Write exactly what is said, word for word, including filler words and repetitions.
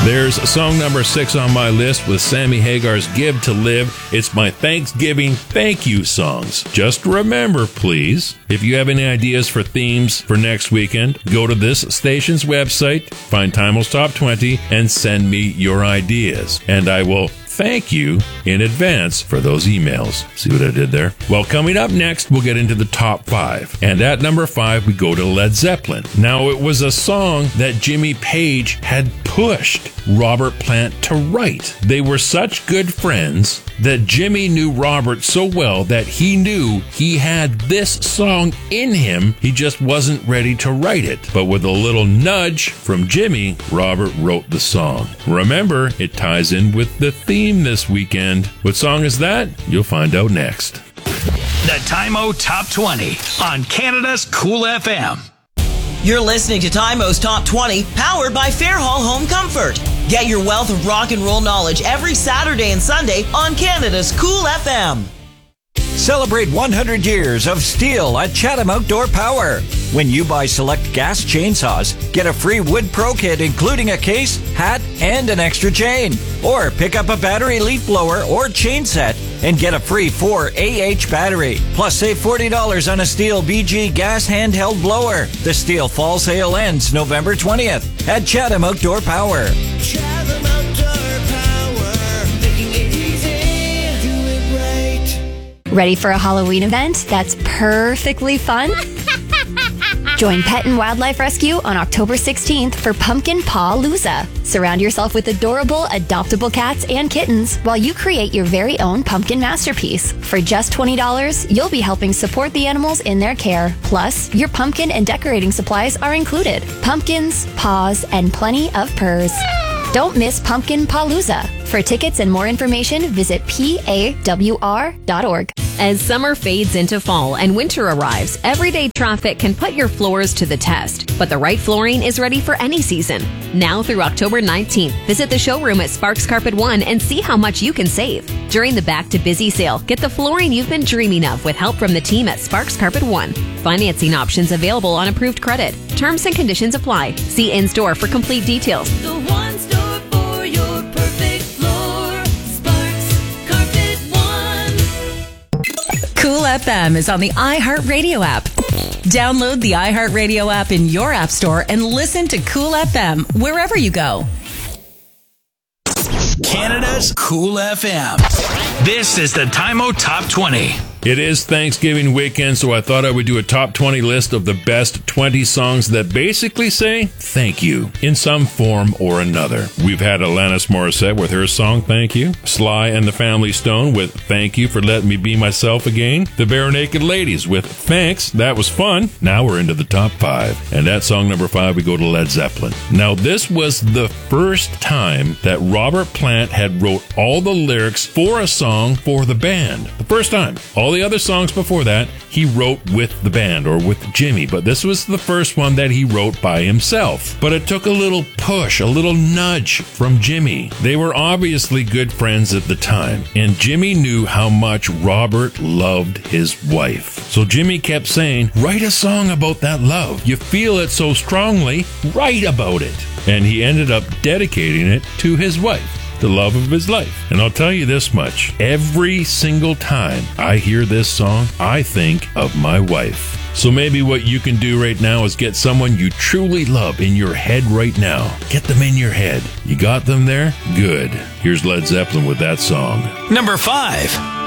There's song number six on my list with Sammy Hagar's Give to Live. It's my Thanksgiving thank you songs. Just remember, please, if you have any ideas for themes for next weekend, go to this station's website, find Timel's Top twenty, and send me your ideas. And I will thank you in advance for those emails. See what I did there? Well, coming up next, we'll get into the top five. And at number five, we go to Led Zeppelin. Now, it was a song that Jimmy Page had pushed Robert Plant to write. They were such good friends that Jimmy knew Robert so well that he knew he had this song in him. He just wasn't ready to write it. But with a little nudge from Jimmy, Robert wrote the song. Remember, it ties in with the theme this weekend. What song is that? You'll find out next. The Time-O Top twenty on Canada's Cool F M. You're listening to Time-O's Top twenty, powered by Fairhall Home Comfort. Get your wealth of rock and roll knowledge every Saturday and Sunday on Canada's Cool F M. Celebrate one hundred years of Stihl at Chatham Outdoor Power. When you buy select gas chainsaws, get a free Wood Pro kit including a case, hat, and an extra chain. Or pick up a battery leaf blower or chain set and get a free four A H battery. Plus save forty dollars on a Stihl B G gas handheld blower. The Stihl fall sale ends November twentieth at Chatham Outdoor Power. Chatham Outdoor Power, making it easy, do it right. Ready for a Halloween event that's perfectly fun? Join Pet and Wildlife Rescue on October sixteenth for Pumpkin Paw-Looza. Surround yourself with adorable, adoptable cats and kittens while you create your very own pumpkin masterpiece. For just twenty dollars, you'll be helping support the animals in their care. Plus, your pumpkin and decorating supplies are included. Pumpkins, paws, and plenty of purrs. Don't miss Pumpkin Paw-Looza. For tickets and more information, visit P A W R dot org. As summer fades into fall and winter arrives, everyday traffic can put your floors to the test. But the right flooring is ready for any season. Now through October nineteenth, visit the showroom at Sparks Carpet One and see how much you can save. During the Back to Busy sale, get the flooring you've been dreaming of with help from the team at Sparks Carpet One. Financing options available on approved credit. Terms and conditions apply. See in-store for complete details. The one store for your perfect floor, Sparks Carpet One. Cool F M is on the iHeartRadio app. Download the iHeartRadio app in your app store and listen to Cool F M wherever you go. Canada's Cool F M. This is the Time-O Top twenty. It is Thanksgiving weekend, so I thought I would do a top twenty list of the best twenty songs that basically say thank you in some form or another. We've had Alanis Morissette with her song Thank You, Sly and the Family Stone with Thank You for Letting Me Be Myself Again, the Bare Naked Ladies with Thanks, That Was Fun. Now we're into the top five. And at song number five, we go to Led Zeppelin. Now this was the first time that Robert Plant had wrote all the lyrics for a song for the band. The first time. All the other songs before that, he wrote with the band or with Jimmy, but this was the first one that he wrote by himself. But it took a little push, a little nudge from Jimmy. They were obviously good friends at the time, and Jimmy knew how much Robert loved his wife. So Jimmy kept saying, write a song about that love. You feel it so strongly, write about it. And he ended up dedicating it to his wife, the love of his life. And I'll tell you this much, every single time I hear this song, I think of my wife. So maybe what you can do right now is get someone you truly love in your head right now. Get them in your head. You got them there? Good. Here's Led Zeppelin with that song. Number five.